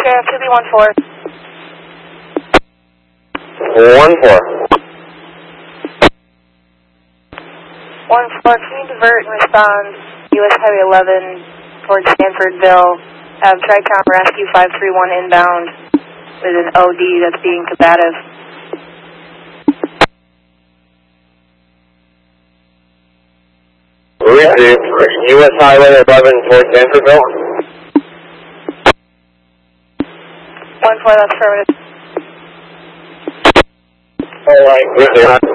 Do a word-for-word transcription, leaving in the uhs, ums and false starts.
Sheriff, two B one four. one four. one four, can you divert and respond U S Highway eleven towards Stanfordville? Have Tricom Rescue five three one inbound with an O D that's being combative. Receive. U S Highway eleven towards Stanfordville. one four, that's affirmative. All right. Receive.